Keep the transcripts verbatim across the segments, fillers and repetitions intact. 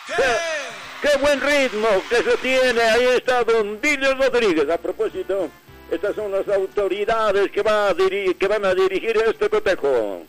¡Qué, qué buen ritmo que se tiene! Ahí está Don Dilio Rodríguez. A propósito, estas son las autoridades que, va a diri- que van a dirigir este cotejo.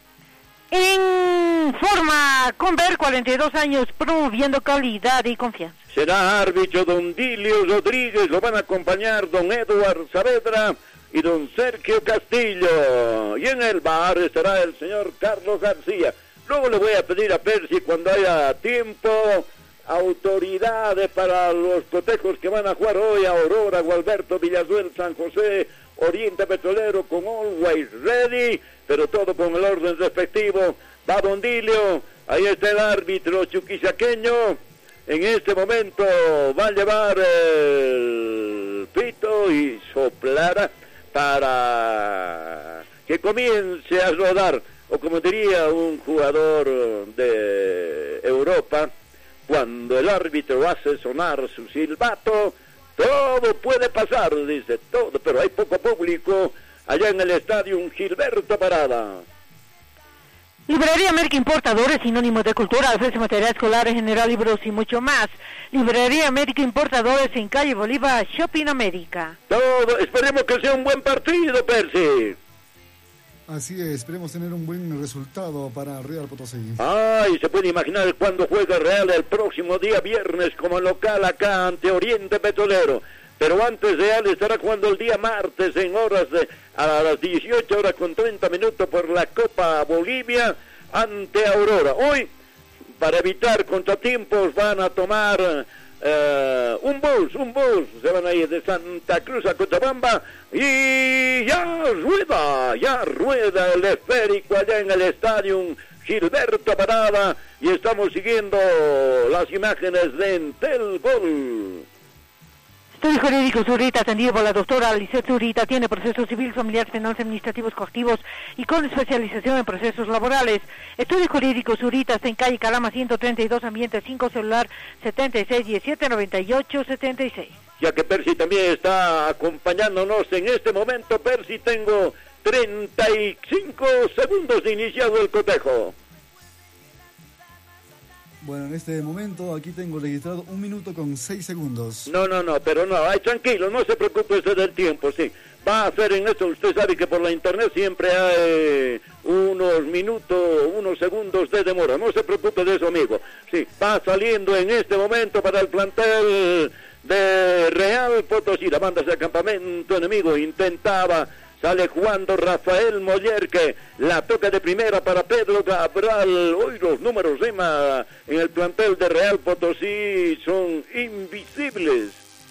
En forma con ver cuarenta y dos años promoviendo calidad y confianza. Será árbitro Don Dilio Rodríguez, lo van a acompañar Don Eduard Saavedra y Don Sergio Castillo. Y en el bar estará el señor Carlos García. Luego le voy a pedir a Percy cuando haya tiempo, autoridades para los cotejos que van a jugar hoy: Aurora, Gualberto, Villazuel, San José, Oriente Petrolero con Always Ready, pero todo con el orden respectivo. Va Don Dilio, ahí está el árbitro chuquisaqueño. En este momento va a llevar el pito y soplar para que comience a rodar, o como diría un jugador de Europa, cuando el árbitro hace sonar su silbato, todo puede pasar, dice todo, pero hay poco público allá en el estadio Gilberto Parada. Librería América Importadores, sinónimo de cultura, ofrece material escolar en general, libros y mucho más. Librería América Importadores en calle Bolívar, Shopping América. Todo, esperemos que sea un buen partido, Percy. Así es, esperemos tener un buen resultado para Real Potosí. Ay, se puede imaginar cuando juega Real el próximo día viernes como local acá ante Oriente Petrolero. Pero antes Real estará jugando el día martes en horas de, a las dieciocho horas con treinta minutos por la Copa Bolivia ante Aurora. Hoy, para evitar contratiempos, van a tomar uh, un bus, un bus, se van a ir de Santa Cruz a Cochabamba y ya rueda, ya rueda el esférico allá en el estadio Gilberto Parada y estamos siguiendo las imágenes de Entel Gol. Estudio Jurídico Zurita, atendido por la doctora Lisette Zurita, tiene procesos civil, familiar, penal, administrativos, coactivos y con especialización en procesos laborales. Estudio Jurídico Zurita está en calle Calama ciento treinta y dos, ambiente cinco, celular setenta y seis diecisiete noventa y ocho setenta y seis. Ya que Percy también está acompañándonos en este momento, Percy, tengo treinta y cinco segundos de iniciado el cotejo. Bueno, en este momento aquí tengo registrado un minuto con seis segundos. No, no, no, pero no, ay, tranquilo, no se preocupe usted del tiempo, sí. Va a hacer en esto, usted sabe que por la internet siempre hay unos minutos, unos segundos de demora, no se preocupe de eso, amigo. Sí, va saliendo en este momento para el plantel de Real Potosí, la banda de campamento enemigo intentaba. Sale jugando Rafael Moller, que la toca de primera para Pedro Cabral. Hoy los números Emma en el plantel de Real Potosí son invisibles.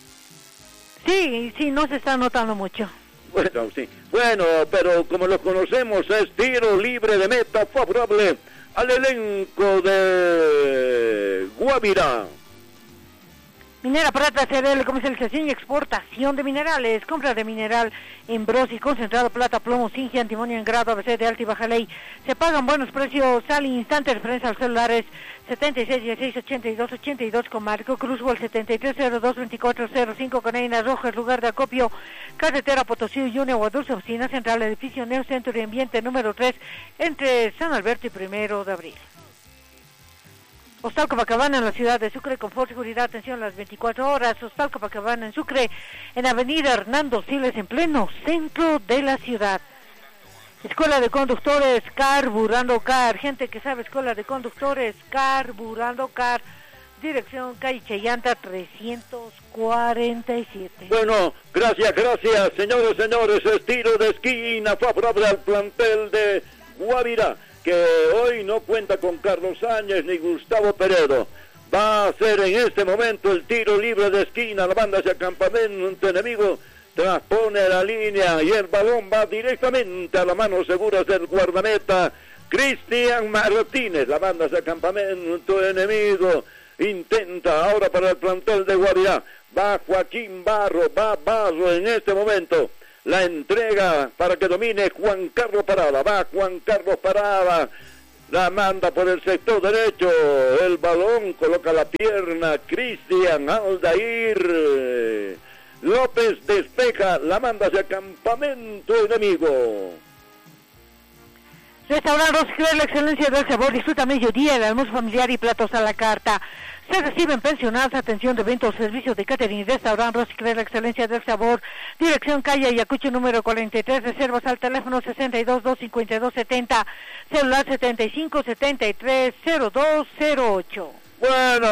Sí, sí, no se está notando mucho. Bueno, sí. Bueno, pero como lo conocemos, es tiro libre de meta favorable al elenco de Guavirá. Minera Plata, C D L, comercialización y exportación de minerales, compra de mineral en brosis, concentrado, plata, plomo, zinc, antimonio en grado, A B C de alta y baja ley. Se pagan buenos precios al instante, referencia a los celulares setenta y seis dieciséis ochenta y dos ochenta y dos con Marco Cruzwell, setenta y tres cero dos veinticuatro cero cinco con Eina Rojas, lugar de acopio, carretera Potosí, Uyune, Aguadulce, oficina central, edificio Neo Centro y Ambiente número tres, entre San Alberto y Primero de Abril. Hostal Copacabana en la ciudad de Sucre, confort, seguridad, atención las veinticuatro horas. Hostal Copacabana en Sucre, en avenida Hernando Siles, en pleno centro de la ciudad. Escuela de Conductores, Carburando Car, gente que sabe, Escuela de Conductores, Carburando Car, dirección calle Chayanta trescientos cuarenta y siete. Bueno, gracias, gracias, señores, señores, estilo de esquina favorable al plantel de Guavirá, que hoy no cuenta con Carlos Áñez ni Gustavo Peredo. Va a hacer en este momento el tiro libre de esquina, la banda hacia campamento enemigo, transpone la línea y el balón va directamente a la mano segura del guardameta Cristian Martínez. La banda hacia campamento enemigo, intenta ahora para el plantel de Guavirá, va Joaquín Barro, va Barro en este momento. La entrega para que domine Juan Carlos Parada. Va Juan Carlos Parada. La manda por el sector derecho. El balón coloca la pierna. Cristian Aldair López despeja. La manda hacia campamento enemigo. Restaurante Rosicler, la excelencia del sabor. Disfruta mediodía, el almuerzo familiar y platos a la carta. Se reciben pensionados, atención de eventos, servicios de catering, restaurante, Rosicre, la excelencia del sabor, dirección calle Ayacucho número cuarenta y tres, reservas al teléfono sesenta y dos, doscientos cincuenta y dos, setenta, celular setenta y cinco, setenta y tres, cero dos cero ocho. Bueno,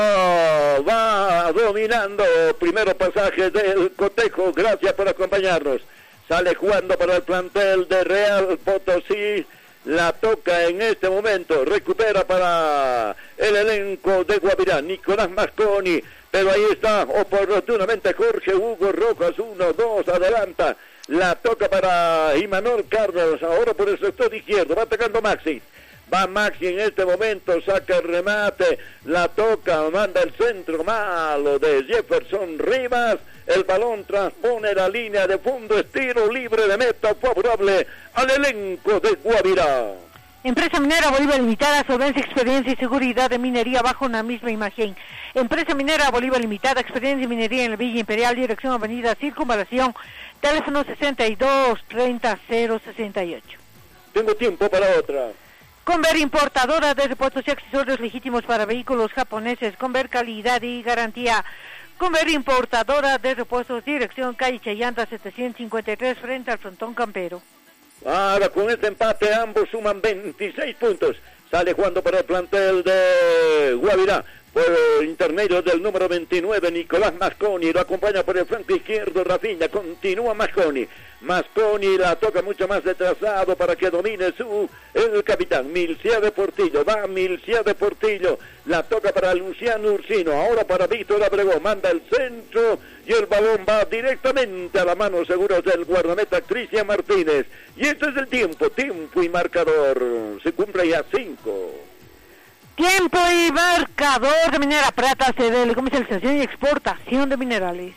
va dominando primero pasaje del cotejo, gracias por acompañarnos. Sale jugando para el plantel de Real Potosí, la toca en este momento, recupera para el elenco de Guavirá, Nicolás Masconi, pero ahí está oportunamente Jorge Hugo Rojas, uno, dos, adelanta, la toca para Imanol Carlos, ahora por el sector izquierdo, va atacando Maxi. Va Maxi en este momento, saca el remate, la toca, manda el centro malo de Jefferson Rivas, el balón transpone la línea de fondo, estilo libre de meta favorable al elenco de Guavirá. Empresa Minera Bolívar Limitada, solvencia, experiencia y seguridad de minería bajo una misma imagen. Empresa Minera Bolívar Limitada, experiencia y minería en la Villa Imperial, dirección avenida Circunvalación, teléfono sesenta y dos, treinta, cero sesenta y ocho. Tengo tiempo para otra. Conver importadora de repuestos y accesorios legítimos para vehículos japoneses. Conver calidad y garantía. Conver importadora de repuestos, dirección calle Chayanta setecientos cincuenta y tres frente al frontón campero. Ahora con este empate ambos suman veintiséis puntos. Sale jugando para el plantel de Guavirá por intermedio del número veintinueve, Nicolás Masconi, lo acompaña por el flanco izquierdo Rafinha, continúa Masconi, Masconi la toca mucho más retrasado para que domine su, el capitán, Milcia de Portillo, va Milcia de Portillo, la toca para Luciano Ursino, ahora para Víctor Abrego, manda el centro y el balón va directamente a la mano segura del guardameta Cristian Martínez, y este es el tiempo, tiempo y marcador, se cumple ya cinco. Tiempo y marcador de Minera Prata, C D L, comercialización y exportación de minerales.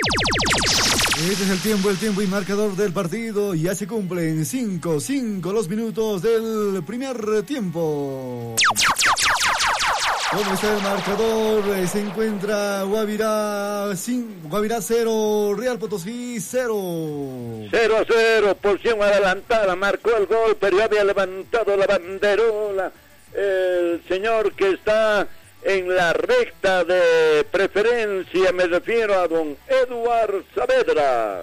Este es el tiempo, el tiempo y marcador del partido. Ya se cumplen cinco, cinco los minutos del primer tiempo. ¿Cómo está el marcador? Se encuentra Guavirá, Guavirá cero, Real Potosí cero. cero a cero, porción adelantada, marcó el gol, pero ya había levantado la banderola el señor que está en la recta de preferencia, me refiero a don Eduard Saavedra.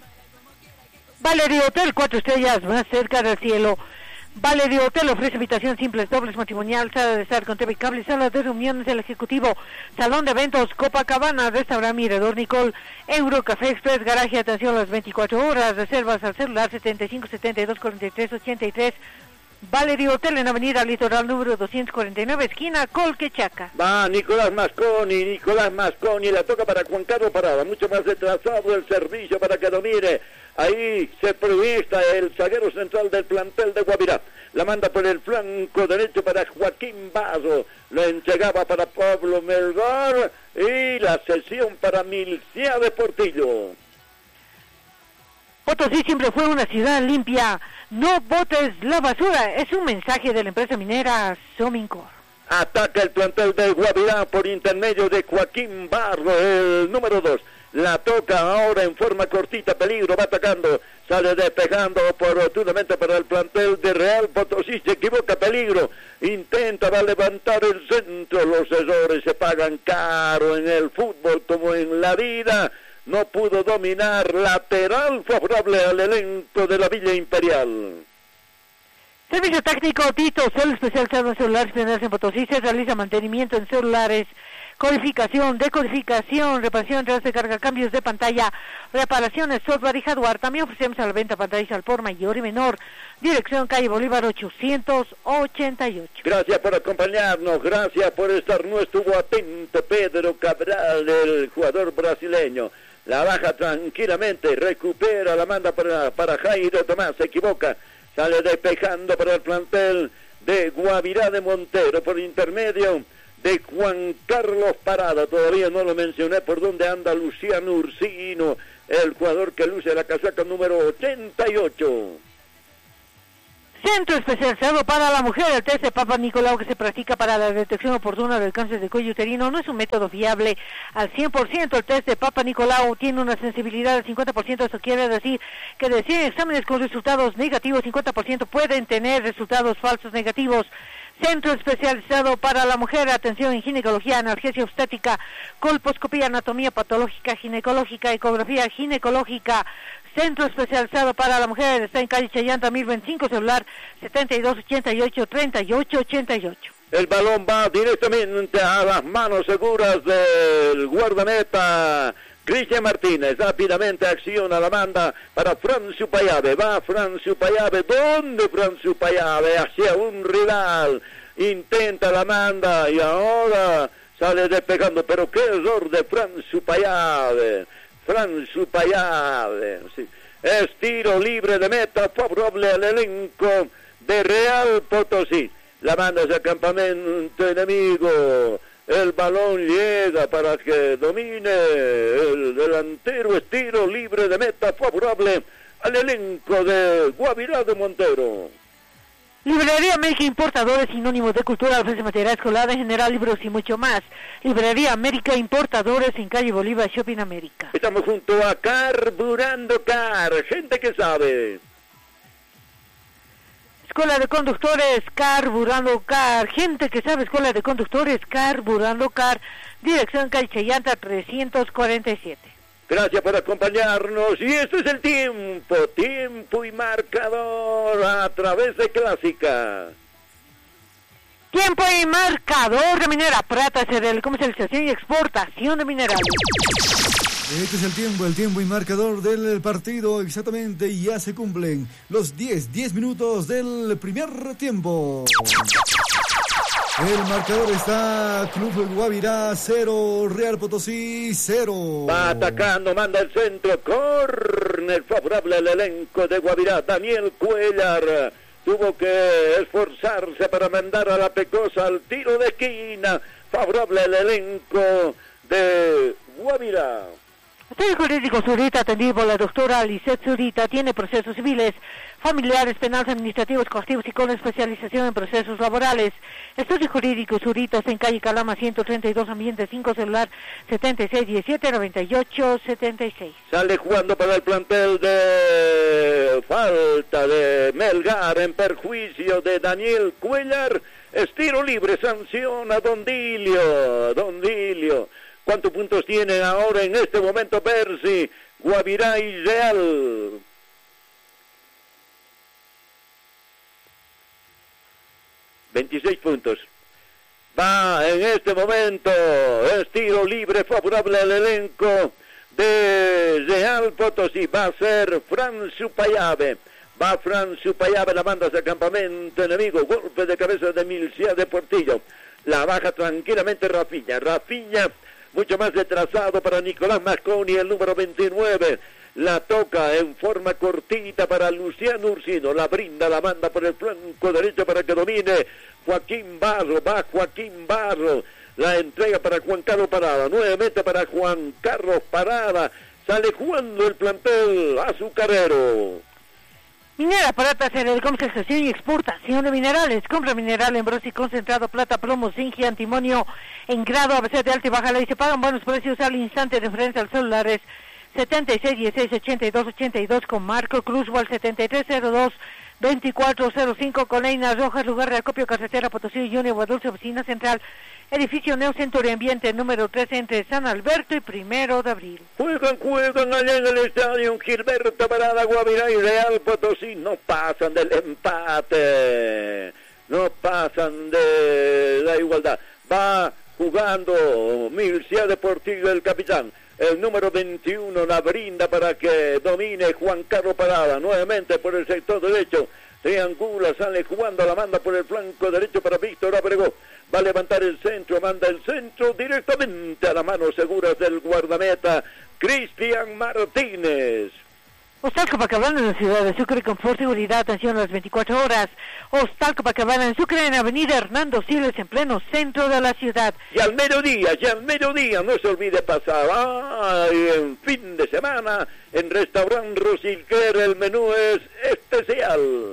Valerio Hotel, cuatro estrellas más cerca del cielo. Valerio Hotel ofrece habitación simples, dobles matrimonial, sala de estar con T V cable, sala de reuniones del ejecutivo, salón de eventos, Copacabana, restaurante Mirador Nicole, Eurocafé Express, garaje, atención a las veinticuatro horas, reservas al celular setenta y cinco, setenta y dos, cuarenta y tres, ochenta y tres. Valerio Hotel en Avenida Litoral número doscientos cuarenta y nueve, esquina Colquechaca. Va Nicolás Masconi, Nicolás Masconi, la toca para Juan Carlos Parada, mucho más retrasado el servicio para que domine. Ahí se proyecta el zaguero central del plantel de Guavirá. La manda por el flanco derecho para Joaquín Bazo. Lo entregaba para Pablo Melgar. Y la sesión para Milcia de Portillo. Potosí siempre fue una ciudad limpia. No botes la basura. Es un mensaje de la empresa minera Somincor. Ataca el plantel de Guavirá por intermedio de Joaquín Barro, el número dos. La toca ahora en forma cortita, peligro, va atacando, sale despejando oportunamente para el plantel de Real Potosí, se equivoca, peligro, intenta, va a levantar el centro, los errores se pagan caro en el fútbol como en la vida, no pudo dominar, lateral favorable al elenco de la Villa Imperial. Servicio técnico Tito, cel especializado en celulares primeros en Potosí, se realiza mantenimiento en celulares, codificación, decodificación, reparación, redes de carga, cambios de pantalla, reparaciones, software y hardware. También ofrecemos a la venta pantallas al por mayor y menor. Dirección calle Bolívar ochocientos ochenta y ocho. Gracias por acompañarnos, gracias por estar. No estuvo atento Pedro Cabral, el jugador brasileño. La baja tranquilamente, recupera, la manda para, para Jairo Tomás, se equivoca. Sale despejando para el plantel de Guavirá de Montero por intermedio de Juan Carlos Parada. Todavía no lo mencioné por dónde anda Luciano Ursino, el jugador que luce la casaca número ochenta y ocho. Centro especializado para la mujer, el test de Papa Nicolau que se practica para la detección oportuna del cáncer de cuello uterino no es un método fiable al cien por ciento. El test de Papa Nicolau tiene una sensibilidad del cincuenta por ciento, eso quiere decir que de cien exámenes con resultados negativos, cincuenta por ciento pueden tener resultados falsos negativos. Centro especializado para la mujer, atención en ginecología, analgesia obstétrica, colposcopía, anatomía patológica, ginecológica, ecografía ginecológica. Centro especializado para la mujer, está en calle Chayanta mil veinticinco, celular setenta y dos ochenta y ocho treinta y ocho ochenta y ocho. El balón va directamente a las manos seguras del guardameta Cristian Martínez. Rápidamente acciona la banda para Francio Payave. Va Francio Payave. ¿Dónde Francio Payave? Hacia un rival. Intenta la manda y ahora sale despegando. Pero qué error de Francio Payave. Francio Payave. Sí. Es tiro libre de meta favorable al elenco de Real Potosí. La manda hacia el campamento enemigo. El balón llega para que domine el delantero, estilo libre de meta favorable al elenco de Guavirá de Montero. Librería América Importadores, sinónimo de cultura, ofrece material escolar en general, libros y mucho más. Librería América Importadores en calle Bolívar, Shopping América. Estamos junto a Carburando Car, gente que sabe. Escuela de Conductores, Carburando Car, gente que sabe, Escuela de Conductores, Carburando Car, dirección calle Chayanta trescientos cuarenta y siete. Gracias por acompañarnos, y este es el tiempo, tiempo y marcador a través de Clásica. Tiempo y marcador de Minera Prata, Cerel, comercialización y exportación de minerales. Este es el tiempo, el tiempo y marcador del partido, exactamente, y ya se cumplen los diez, diez minutos del primer tiempo. El marcador está Club Guavirá cero, Real Potosí cero. Va atacando, manda el centro, córner favorable al elenco de Guavirá. Daniel Cuellar tuvo que esforzarse para mandar a la Pecosa al tiro de esquina, favorable al elenco de Guavirá. Estudio Jurídico Zurita, atendido por la doctora Lisette Zurita, tiene procesos civiles, familiares, penales, administrativos, coactivos y con especialización en procesos laborales. Estudio Jurídico Zurita, en calle Calama ciento treinta y dos, ambiente cinco, celular setenta y seis diecisiete noventa y ocho setenta y seis. Sale jugando para el plantel de falta de Melgar en perjuicio de Daniel Cuellar. Estiro libre, sanciona Don Dilio, Don Dilio. ¿Cuántos puntos tienen ahora en este momento Percy, Guavirá y Real? veintiséis puntos. Va en este momento, es tiro libre favorable al elenco de Real Potosí. Va a ser Francio Payave. Va Francio Payave, la manda hacia el campamento enemigo. Golpe de cabeza de Milcia de Portillo. La baja tranquilamente Rafinha. Rafinha. Mucho más retrasado para Nicolás Masconi, el número veintinueve. La toca en forma cortita para Luciano Ursino. La brinda, la manda por el flanco derecho para que domine Joaquín Barro. Va Joaquín Barro. La entrega para Juan Carlos Parada. Nuevamente para Juan Carlos Parada. Sale jugando el plantel azucarero. Minera Prata, Cerel, comercialización y exportación de minerales. Compra mineral en bronce y concentrado, plata, plomo, zinc y antimonio en grado A B C de alta y baja ley. Se pagan buenos precios al instante, de referencia al celulares setenta y seis dieciséis ochenta y dos ochenta y dos con Marco Cruz o al setenta y tres cero dos veinticuatro cero cinco con Leina Rojas, lugar de acopio, carretera Potosí, Junior, Guadulce, oficina central, edificio Neo Centro y Ambiente número tres entre San Alberto y Primero de Abril. Juegan, juegan allá en el estadio Gilberto Parada, Guavirá y Real Potosí. No pasan del empate, no pasan de la igualdad. Va jugando Milcia Deportivo, el capitán. El número veintiuno la brinda para que domine Juan Carlos Parada. Nuevamente por el sector derecho. Triangula, sale jugando, la manda por el flanco derecho para Víctor Abregó. Va a levantar el centro, manda el centro directamente a las manos seguras del guardameta Cristian Martínez. Hostal Copacabana en la ciudad de Sucre, confort, seguridad, atención a las veinticuatro horas. Hostal Copacabana en Sucre, en avenida Hernando Siles, en pleno centro de la ciudad. Y al mediodía, y al mediodía, no se olvide pasar, ay, en fin de semana, en Restaurant Rosilquer, el menú es especial.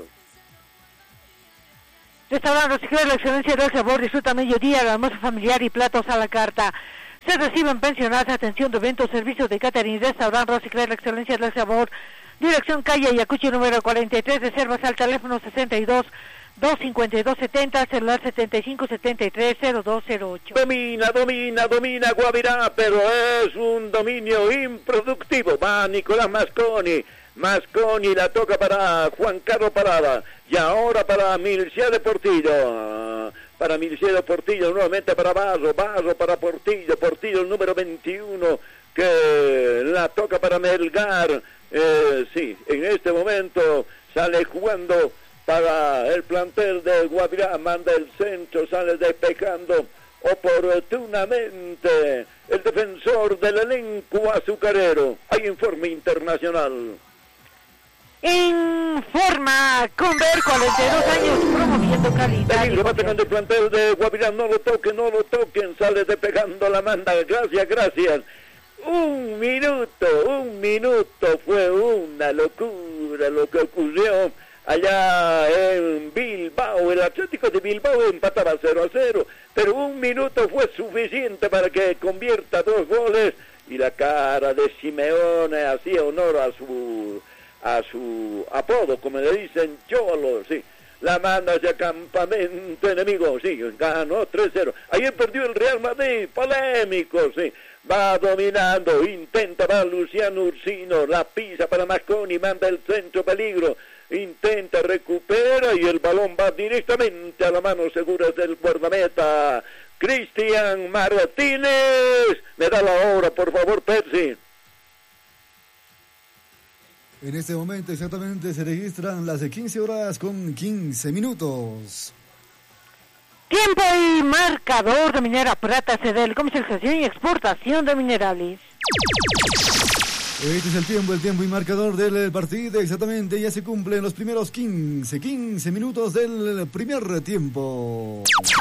Restaurant Rosilquer, la excelencia del sabor, disfruta mediodía, el almuerzo familiar y platos a la carta. Se reciben pensionadas, atención de eventos, servicios de catering, Restaurant Rosilquer, la excelencia del sabor, dirección calle Ayacucho número cuarenta y tres, reservas al teléfono sesenta y dos dos cinco dos setenta, celular setenta y cinco setenta y tres cero dos cero ocho. Domina, domina, domina Guavirá, pero es un dominio improductivo. Va Nicolás Masconi. Masconi la toca para Juan Carlos Parada. Y ahora para Milcia de Portillo. Para Milcia de Portillo, nuevamente para Barro. Barro para Portillo. Portillo el número veintiuno que la toca para Melgar. Eh, sí, en este momento sale jugando para el plantel de Guavirá, manda el centro, sale despejando oportunamente el defensor del elenco azucarero. Hay informe internacional. Informa Conver, cuarenta y dos años, promoviendo calidad. Peligro, va teniendo el plantel de Guavirá, no lo toquen, no lo toquen, sale despejando la manda, gracias, gracias. Un minuto, un minuto, fue una locura lo que ocurrió allá en Bilbao. El Atlético de Bilbao empataba cero a cero, pero un minuto fue suficiente para que convierta dos goles, y la cara de Simeone hacía honor a su a su apodo, como le dicen, Cholo, sí. La manda hacia campamento enemigo, sí, ganó tres cero. Ayer perdió el Real Madrid, polémico, sí. Va dominando, intenta, va Luciano Ursino, la pisa para Masconi, manda el centro, peligro, intenta, recupera y el balón va directamente a la mano segura del guardameta Cristian Martínez. Me da la hora, por favor, Percy. En este momento exactamente se registran las quince horas con quince minutos. Tiempo y marcador de Minera Prata C D L, comercialización y exportación de minerales. Este es el tiempo, el tiempo y marcador del partido. Exactamente, ya se cumplen los primeros quince, quince minutos del primer tiempo.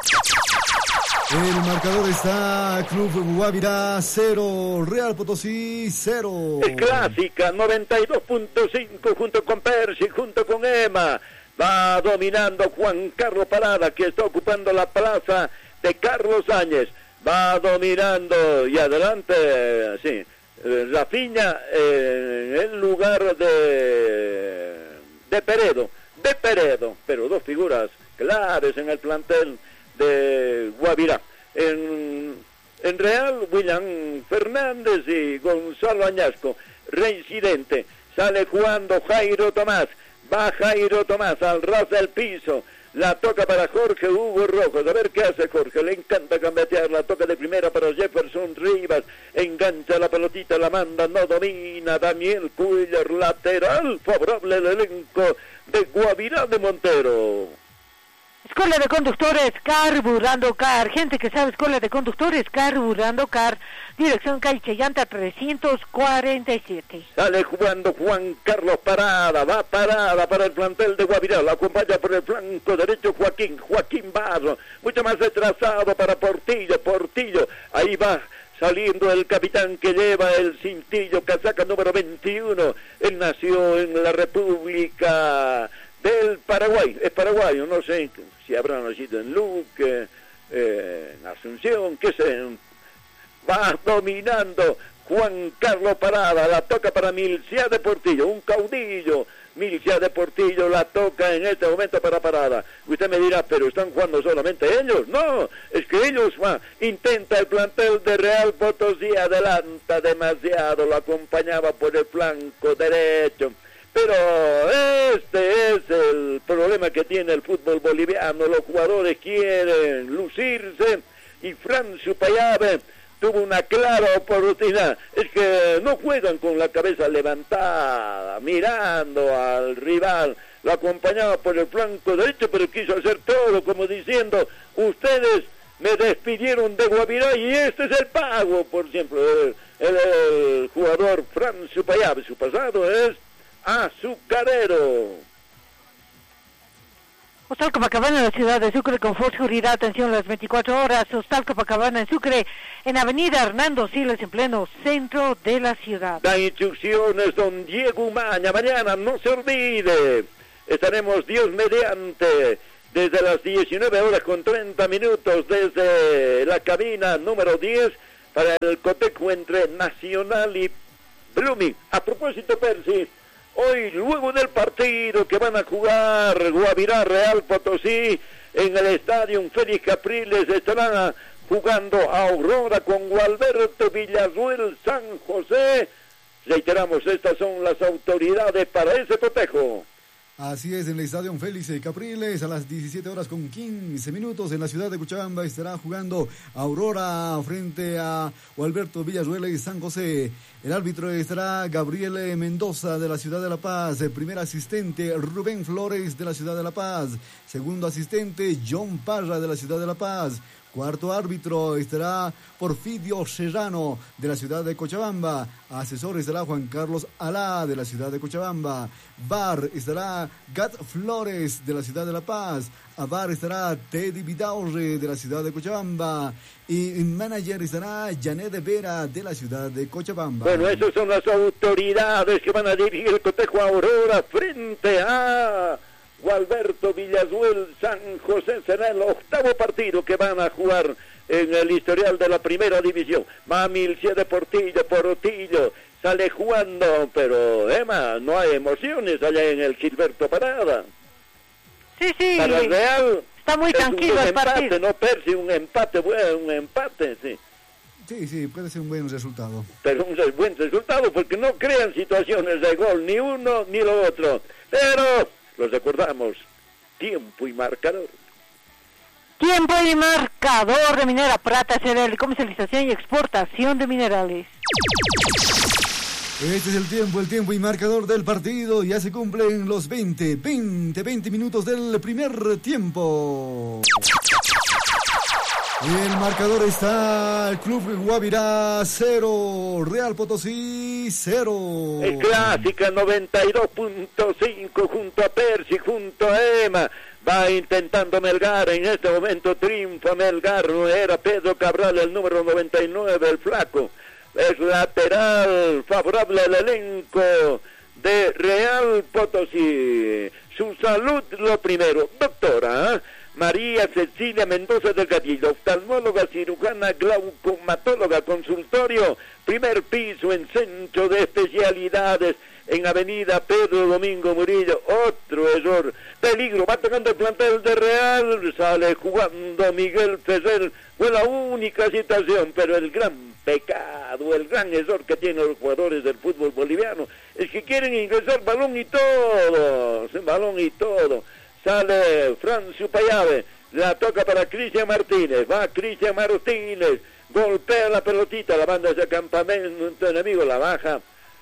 El marcador está Club Guavirá cero, Real Potosí cero. Es clásica, noventa y dos punto cinco junto con Percy, junto con Emma. Va dominando Juan Carlos Parada, que está ocupando la plaza de Carlos Áñez. Va dominando y adelante, sí, Rafinha eh, en lugar de, de Peredo. De Peredo, pero dos figuras claves en el plantel de Guavirá. En, en Real, William Fernández y Gonzalo Añasco. Reincidente, sale jugando Jairo Tomás. Va Jairo Tomás al ras del piso, la toca para Jorge Hugo Rojos. A ver qué hace Jorge, le encanta gambetear, la toca de primera para Jefferson Rivas, engancha la pelotita, la manda, no domina Daniel Cuellar, lateral favorable al elenco de Guavirá de Montero. Escuela de Conductores Carburando Car, gente que sabe, Escuela de Conductores Carburando Car, dirección calle Chayanta trescientos cuarenta y siete. Sale jugando Juan Carlos Parada, va Parada para el plantel de Guavirá, la acompaña por el flanco derecho Joaquín, Joaquín Barro, mucho más retrasado para Portillo, Portillo, ahí va saliendo el capitán que lleva el cintillo, casaca número veintiuno, él nació en la República del Paraguay, es paraguayo, no sé si habrá nacido en Luque, eh, en Asunción, qué sé. Va dominando Juan Carlos Parada, la toca para Milcia de Portillo, un caudillo. Milcia de Portillo la toca en este momento para Parada. Usted me dirá, pero ¿están jugando solamente ellos? No, es que ellos va, intenta el plantel de Real Potosí, adelanta demasiado, lo acompañaba por el flanco derecho. Pero este es el problema que tiene el fútbol boliviano. Los jugadores quieren lucirse y Fran Supayave tuvo una clara oportunidad. Es que no juegan con la cabeza levantada, mirando al rival. Lo acompañaba por el flanco derecho, pero quiso hacer todo como diciendo, ustedes me despidieron de Guavirá y este es el pago. Por ejemplo, el, el, el jugador Fran Supayave, su pasado es azucarero. Hostal Copacabana en la ciudad de Sucre, confort, seguridad, atención las veinticuatro horas. Hostal Copacabana en Sucre, en avenida Hernando Siles, en pleno centro de la ciudad. Da instrucciones don Diego Umaña. Mañana no se olvide, estaremos Dios mediante desde las diecinueve horas con treinta minutos desde la cabina número diez para el cotejo entre Nacional y Blooming. A propósito, Percy, Hoy, luego del partido que van a jugar Guavirá Real Potosí en el estadio Félix Capriles, estarán jugando Aurora con Gualberto Villazuel San José. Reiteramos, estas son las autoridades para ese cotejo. Así es, en el estadio Félix Capriles a las diecisiete horas con quince minutos en la ciudad de Cochabamba estará jugando Aurora frente a Gualberto Villazuel y San José. El árbitro estará Gabriel Mendoza de la ciudad de La Paz, el primer asistente Rubén Flores de la ciudad de La Paz, segundo asistente John Parra de la ciudad de La Paz. Cuarto árbitro estará Porfidio Serrano de la ciudad de Cochabamba. Asesor estará Juan Carlos Alá de la ciudad de Cochabamba. V A R estará Gat Flores de la ciudad de La Paz. A V A R estará Teddy Vidaurre de la ciudad de Cochabamba. Y manager estará Janet Vera de la ciudad de Cochabamba. Bueno, esas son las autoridades que van a dirigir el cotejo Aurora frente a Gualberto Villazuel San José. Será el octavo partido que van a jugar en el historial de la primera división. Mamilcia de Portillo, Portillo sale jugando, pero Emma, no hay emociones allá en el Gilberto Parada. Sí, sí. Para el Real está muy tranquilo el empate, partido. No Percy, un empate, bueno, un empate, sí. Sí, sí, puede ser un buen resultado. Pero un buen resultado porque no crean situaciones de gol, ni uno ni lo otro. Pero los recordamos, tiempo y marcador. Tiempo y marcador de Minera Prata, C D L, comercialización y exportación de minerales. Este es el tiempo, el tiempo y marcador del partido. Ya se cumplen los veinte, veinte, veinte minutos del primer tiempo. El marcador está el Club Guavirá cero, Real Potosí cero. El Clásica noventa y dos punto cinco junto a Percy, junto a Emma. Va intentando Melgar, en este momento triunfa Melgar, era Pedro Cabral el número noventa y nueve, el flaco. Es lateral, favorable al elenco de Real Potosí. Su salud lo primero, doctora, ¿eh? María Cecilia Mendoza del Gadillo, oftalmóloga, cirujana, glaucomatóloga, consultorio, primer piso en centro de especialidades, en avenida Pedro Domingo Murillo. Otro error, peligro, va tocando el plantel de Real, sale jugando Miguel Ferrer, fue la única situación, pero el gran pecado, el gran error que tienen los jugadores del fútbol boliviano, es que quieren ingresar balón y todo, balón y todo. Sale Francio Payave, la toca para Cristian Martínez, va Cristian Martínez, golpea la pelotita, la manda hacia campamento enemigo, la baja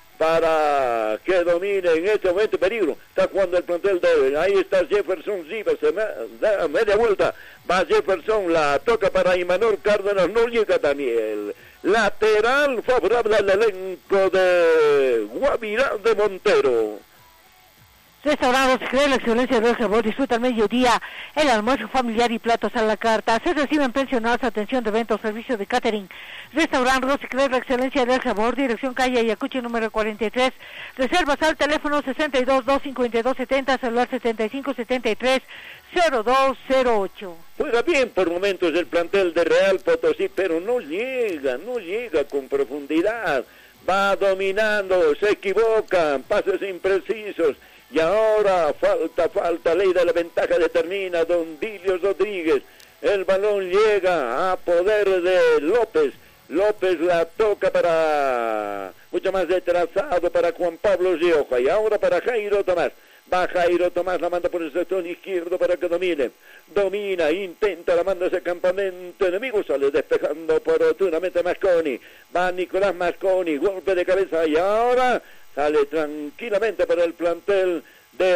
para que domine en este momento, peligro, está jugando el plantel de, ahí está Jefferson Rivas, se da media vuelta, va Jefferson, la toca para Imanol Cárdenas, no llega Daniel, lateral favorable al elenco de Guavirá de Montero. Restaurados, cree la excelencia del sabor, disfruta al mediodía el almuerzo familiar y platos a la carta. Se reciben pensionados, atención de eventos, servicio de catering. Restaurantes, cree la excelencia del sabor, dirección calle Ayacucho número cuarenta y tres. Reservas al teléfono sesenta y dos, doscientos cincuenta y dos, setenta, celular setenta y cinco, setenta y tres, cero dos cero ocho. Juega bien por momentos el plantel de Real Potosí, pero no llega, no llega con profundidad. Va dominando, se equivocan, pases imprecisos. Y ahora falta, falta, ley de la ventaja determina Don Dilio Rodríguez. El balón llega a poder de López. López la toca para, mucho más retrasado para Juan Pablo Rioja. Y ahora para Jairo Tomás. Va Jairo Tomás, la manda por el sector izquierdo para que domine. Domina, intenta, la manda hacia el campamento enemigo. Sale despejando oportunamente Masconi. Va Nicolás Masconi, golpe de cabeza. Y ahora sale tranquilamente para el plantel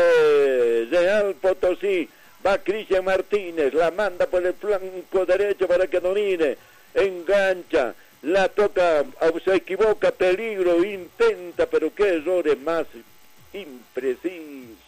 de Real Potosí. Va Cristian Martínez, la manda por el flanco derecho para que domine. Engancha, la toca, se equivoca, peligro, intenta, pero qué errores más imprecisos.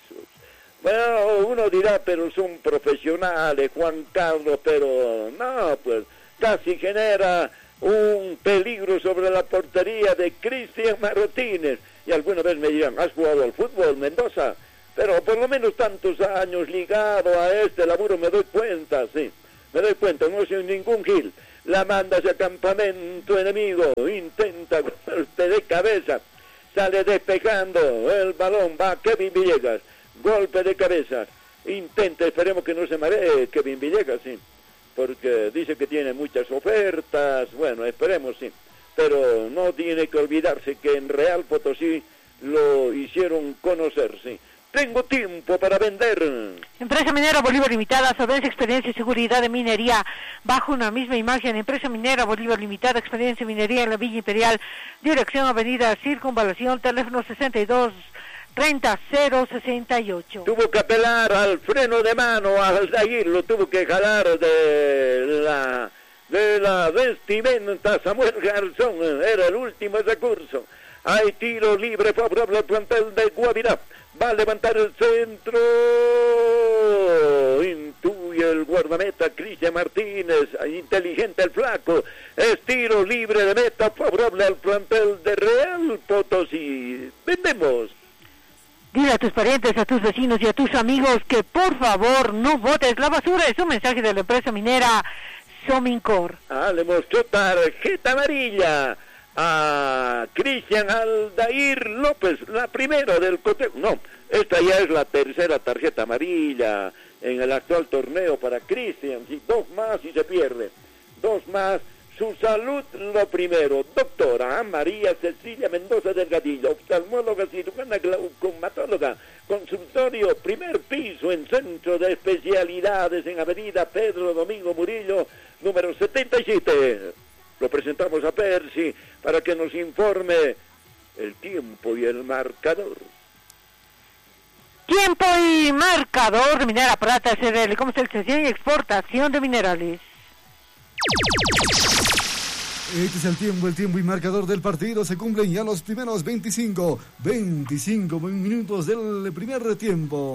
Bueno, uno dirá, pero son profesionales, Juan Carlos, pero no, pues casi genera un peligro sobre la portería de Cristian Martínez. Y alguna vez me dirán, ¿has jugado al fútbol, Mendoza? Pero por lo menos tantos años ligado a este laburo me doy cuenta, sí, me doy cuenta, no soy ningún gil. La manda hacia campamento enemigo, intenta golpe de cabeza, sale despejando el balón, va Kevin Villegas, golpe de cabeza, intenta, esperemos que no se maree Kevin Villegas, sí, porque dice que tiene muchas ofertas, bueno, esperemos, sí, pero no tiene que olvidarse que en Real Potosí lo hicieron conocer, sí. Tengo tiempo para vender. Empresa Minera Bolívar Limitada, solvencia, experiencia y seguridad de minería bajo una misma imagen. Empresa Minera Bolívar Limitada, experiencia y minería en la Villa Imperial, dirección Avenida Circunvalación, teléfono sesenta y dos treinta cero sesenta y ocho. Tuvo que apelar al freno de mano, al Aldair, lo tuvo que jalar de la, de la vestimenta Samuel Garzón, era el último recurso. Hay tiro libre favorable al plantel de Guavirá. Va a levantar el centro. Intuye el guardameta Cristian Martínez. Inteligente el flaco. Es tiro libre de meta favorable al plantel de Real Potosí. Vendemos. Dile a tus parientes, a tus vecinos y a tus amigos que por favor no botes la basura. Es un mensaje de la empresa minera Somincor. Ah, le mostró tarjeta amarilla a Cristian Aldair López, la primera del cotejo. No, esta ya es la tercera tarjeta amarilla en el actual torneo para Cristian. Sí, dos más y se pierde. Dos más. Su salud, lo primero. Doctora María Cecilia Mendoza Delgadillo, oftalmóloga, cirujana, glaucomatóloga, consultorio, primer piso en Centro de Especialidades en Avenida Pedro Domingo Murillo, número setenta y siete. Lo presentamos a Percy para que nos informe el tiempo y el marcador. Tiempo y marcador de Minera Prata S R L, comercialización y exportación de minerales. Este es el tiempo, el tiempo y marcador del partido. Se cumplen ya los primeros veinticinco, veinticinco minutos del primer tiempo.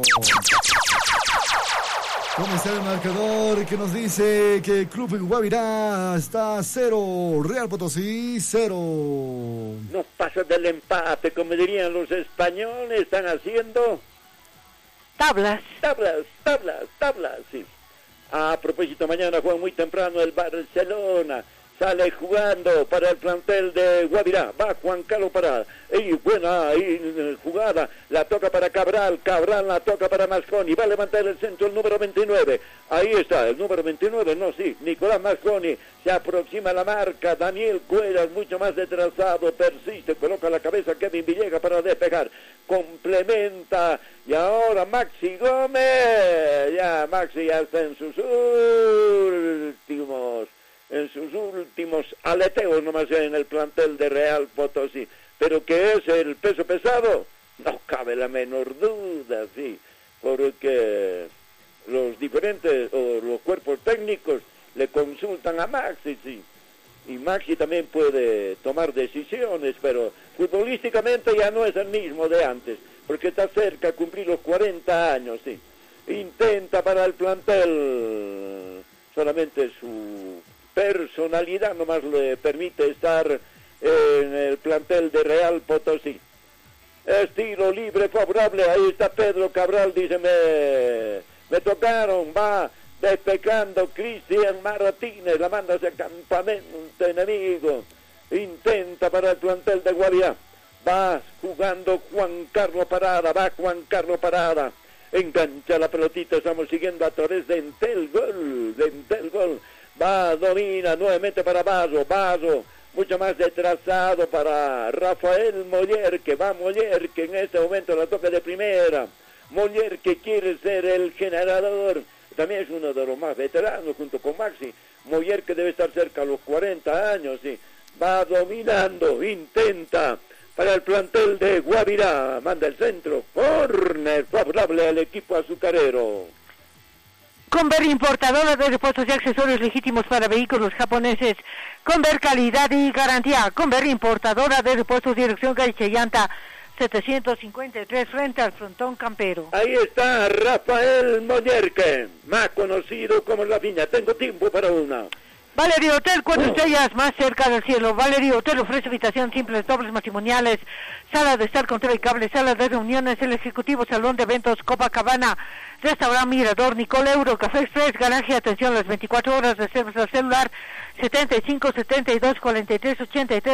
¿Cómo está el marcador que nos dice que Club Guavirá está cero, Real Potosí cero? No pasa del empate, como dirían los españoles, están haciendo tablas. Tablas, tablas, tablas, sí. A propósito, mañana juega muy temprano el Barcelona. Sale jugando para el plantel de Guavirá. Va Juan Carlos Parada. Y buena ahí, jugada. La toca para Cabral. Cabral la toca para Masconi. Va a levantar el centro el número veintinueve. Ahí está, el número veintinueve. No, sí. Nicolás Masconi. Se aproxima a la marca. Daniel Cuellar, mucho más detrasado. Persiste. Coloca la cabeza Kevin Villegas para despegar. Complementa. Y ahora Maxi Gómez. Ya, Maxi ya está en sus últimos. en sus últimos aleteos nomás en el plantel de Real Potosí, pero que es el peso pesado, no cabe la menor duda, sí, porque los diferentes, o los cuerpos técnicos le consultan a Maxi, sí, y Maxi también puede tomar decisiones, pero futbolísticamente ya no es el mismo de antes, porque está cerca de cumplir los cuarenta años, sí, intenta para el plantel, solamente su personalidad nomás le permite estar en el plantel de Real Potosí. Estilo libre favorable, ahí está Pedro Cabral, dice, me, me tocaron, va despejando Cristian Martínez, la manda hacia el campamento enemigo, intenta para el plantel de Guavirá, va jugando Juan Carlos Parada, va Juan Carlos Parada, engancha la pelotita, estamos siguiendo a través de Entel Gol, de Entel Gol, va, domina nuevamente para Vaso, Vaso, mucho más detrasado para Rafael Moller, que va Moller, que en este momento la toca de primera, Moller que quiere ser el generador, también es uno de los más veteranos junto con Maxi, Moller que debe estar cerca a los cuarenta años, sí, va dominando, intenta para el plantel de Guavirá, manda el centro, córner favorable al equipo azucarero. Conver, importadora de repuestos y accesorios legítimos para vehículos japoneses. Conver, calidad y garantía. Conver, importadora de repuestos, dirección calle Chayanta, setecientos cincuenta y tres, frente al frontón campero. Ahí está Rafael Mollerque, más conocido como La Viña. Tengo tiempo para una. Valerio Hotel, cuatro oh. estrellas más cerca del cielo. Valerio Hotel ofrece habitación simples, dobles matrimoniales, sala de estar con tele y cable, sala de reuniones, el ejecutivo, salón de eventos, Copacabana, restaurante Mirador, Nicole Euro, Café Express, garaje, atención las veinticuatro horas, reservas al celular setenta y cinco, setenta y dos, cuarenta y tres, ochenta y tres.